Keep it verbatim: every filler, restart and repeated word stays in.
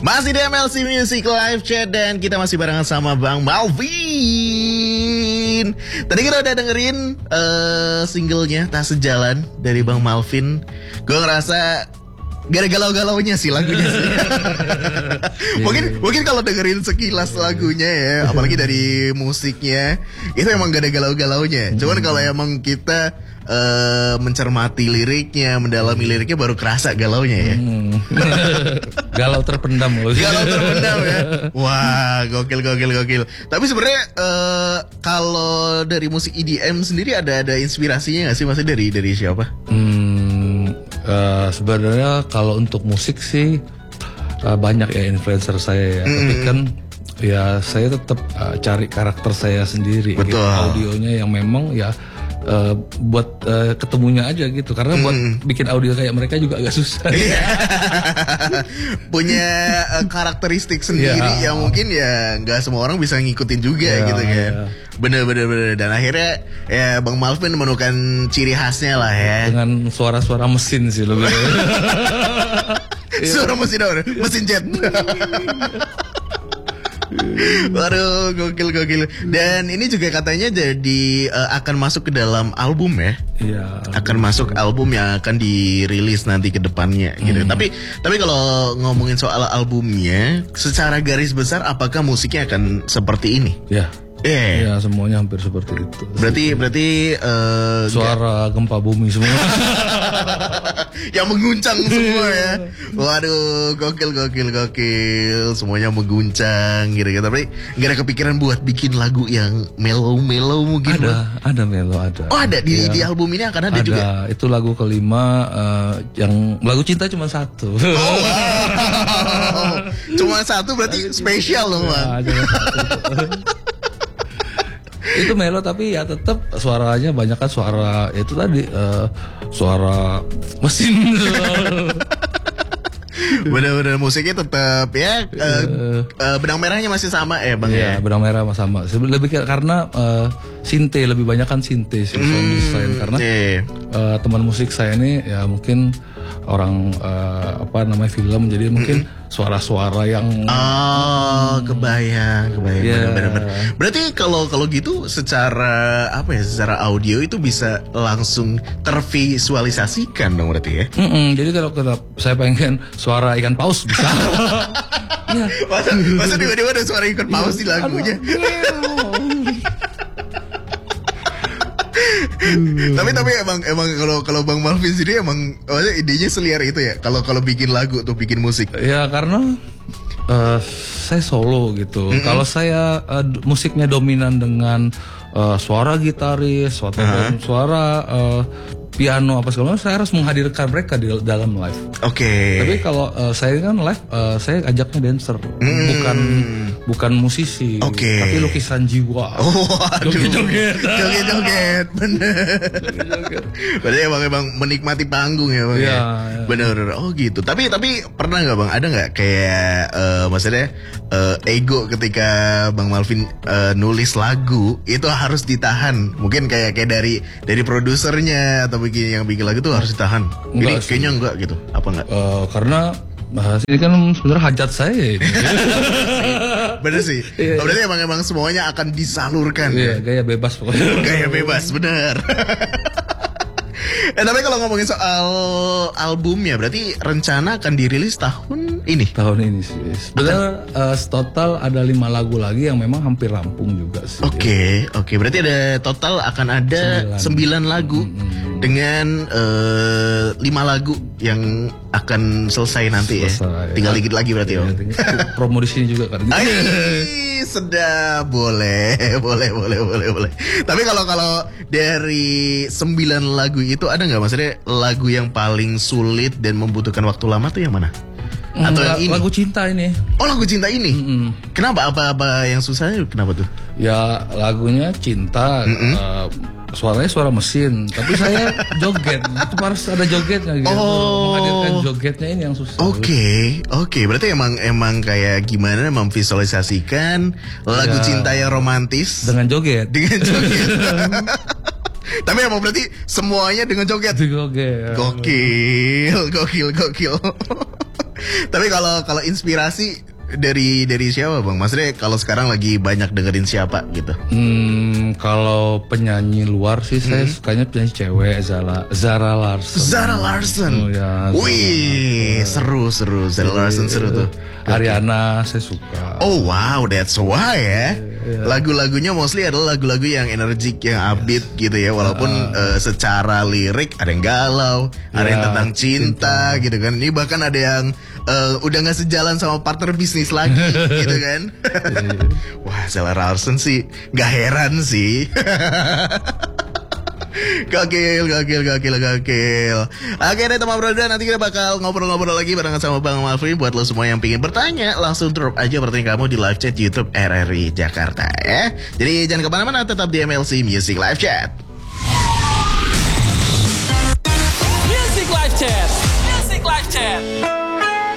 Masih di M L C Music Live Chat dan kita masih barengan sama Bang Malvin. Tadi kita udah dengerin uh, singlenya Tak Sejalan dari Bang Malvin. Gue ngerasa gak ada galau-galaunya sih lagunya sih. mungkin mungkin kalau dengerin sekilas lagunya ya, apalagi dari musiknya, itu emang gak ada galau-galaunya. Cuman kalau emang kita uh, mencermati liriknya, mendalami liriknya, baru kerasa galaunya ya. Hmm. Galau terpendam loh. Galau terpendam ya. Wah, gokil gokil gokil. Tapi sebenarnya uh, kalau dari musik E D M sendiri ada ada inspirasinya nggak sih? Maksudnya dari dari siapa? Hmm, uh, sebenarnya kalau untuk musik sih uh, banyak ya influencer saya ya. Mm. Tapi kan ya saya tetap uh, cari karakter saya sendiri. Betul. Gitu. Audionya yang memang ya Uh, buat uh, ketemunya aja gitu, karena hmm. buat bikin audio kayak mereka juga agak susah. Punya uh, karakteristik sendiri yeah. yang mungkin ya nggak semua orang bisa ngikutin juga yeah, gitu kan. Yeah. Bener bener bener. Dan akhirnya ya Bang Malvin menemukan ciri khasnya lah ya. Dengan suara-suara mesin sih lebih. Suara mesin apa? Mesin jet. Waduh, gokil gokil. Dan ini juga katanya jadi uh, akan masuk ke dalam album ya. Iya. Akan masuk album yang akan dirilis nanti ke depannya gitu. Hmm. Tapi tapi kalau ngomongin soal albumnya, secara garis besar apakah musiknya akan seperti ini? Ya. Eh, ya semuanya hampir seperti itu. Berarti berarti uh, suara gempa bumi semua. Yang mengguncang semua ya. Waduh, gokil gokil gokil. Semuanya mengguncang gitu gitu. Tapi nggak ada kepikiran buat bikin lagu yang mellow-mellow mungkin? Ada, ada mellow ada. Oh ada di ya. Di album ini akan ada, ada juga. Itu lagu kelima uh, yang lagu cinta cuma satu. Oh, wow. Cuma satu berarti spesial loh, Bang. Ya, itu melo tapi ya tetap suaranya banyak kan suara itu tadi uh, suara mesin. Bener-bener musiknya tetap ya uh, uh, benang merahnya masih sama ya Bang ya. Ya? Benang merah sama. Lebih karena uh, sinte lebih banyak kan sinte sih sound hmm, design karena yeah. uh, teman musik saya ini ya mungkin orang uh, apa namanya film jadi mungkin mm-hmm. suara-suara yang oh kebayang kebayang yeah. benar-benar. Berarti kalau kalau gitu secara apa ya secara audio itu bisa langsung tervisualisasikan dong berarti ya. Mm-mm, jadi kalau tetap saya pengen suara ikan paus bisa. Ya. masa, masa tiba-tiba ada suara ikan paus di lagunya. tapi tapi emang emang kalau kalau Bang Malvin sendiri emang maksudnya idenya seliar itu ya kalau kalau bikin lagu atau bikin musik ya karena uh, saya solo gitu. Mm-hmm. Kalau saya uh, musiknya dominan dengan uh, suara gitaris atau uh-huh. suara uh, piano apa segala macam, saya harus menghadirkan mereka di dalam live. Oke. Okay. Tapi kalau uh, saya kan live, uh, saya ajaknya dancer, mm. bukan bukan musisi. Oke. Okay. Tapi lukisan jiwa. Oh, joget-joget, joget-joget, bener. Berarti emang emang menikmati panggung ya Bang. Ya, ya. Bener. Oh gitu. Tapi tapi pernah nggak Bang? Ada nggak kayak uh, maksudnya uh, ego ketika Bang Malvin uh, nulis lagu itu harus ditahan? Mungkin kayak kayak dari dari produsernya atau bikin yang bikin lagu tuh harus ditahan. Enggak, ini kayaknya enggak gitu. Apa enggak? Uh, karena bahas ini kan sebenarnya hajat saya ini. Bener sih. Iya, oh, berarti emang emang semuanya akan disalurkan. Iya, ya? Gaya bebas pokoknya. Gaya bebas, bener. Eh tapi kalau ngomongin soal albumnya, berarti rencana akan dirilis tahun ini? Tahun ini sih. Sebenarnya uh, total ada lima lagu lagi yang memang hampir rampung juga sih. Oke, okay, oke. Okay. Berarti ada total akan ada sembilan lagu hmm. dengan uh, lima lagu yang akan selesai nanti selesai, ya. Tinggal dikit lagi berarti ya. Promo di sini juga kan. Ay, sedap, boleh, boleh, boleh, boleh, boleh. Tapi kalau kalau dari sembilan lagu itu ada nggak maksudnya lagu yang paling sulit dan membutuhkan waktu lama tuh yang mana? Atau Enggak, yang ini? Lagu cinta ini. Oh lagu cinta ini. Mm-hmm. Kenapa? Apa-apa yang susahnya? Kenapa tuh? Ya lagunya cinta. Mm-hmm. uh, Suaranya suara mesin, tapi saya joget. Itu harus ada jogetnya gitu. Oh. Menghadirkan jogetnya ini yang susah. Oke, okay. oke. Okay. Berarti emang emang kayak gimana memvisualisasikan lagu ya, cinta yang romantis dengan joget. Dengan joget. Tapi emang berarti semuanya dengan joget. Joget. Gokil, gokil, gokil. Tapi kalau kalau inspirasi dari dari siapa bang? Maksudnya kalau sekarang lagi banyak dengerin siapa gitu? Hmm, kalau penyanyi luar sih saya sukanya penyanyi cewek Zara Zara Larson. Zara Larson. Oh, ya, Wih, seru seru. Zara Larson seru tuh. Ariana saya suka. Oh wow, that's why ya. Lagu-lagunya mostly adalah lagu-lagu yang energik, yang upbeat gitu ya. Walaupun uh, secara lirik ada yang galau, ada yang Ya, tentang cinta, gitu kan. Ini bahkan ada yang uh, udah nggak sejalan sama partner bisnis lagi, gitu kan. Wah, Zara Larson sih nggak heran sih. Gokil, gokil, gokil, gokil. Oke deh teman brother, nanti kita bakal ngobrol-ngobrol lagi barengan sama Bang Malvin. Buat lo semua yang pengen bertanya, langsung drop aja pertanyaan kamu di live chat YouTube R R I Jakarta ya. Jadi jangan kemana-mana, tetap di M L C Music Live Chat. Music Live Chat. Music Live Chat.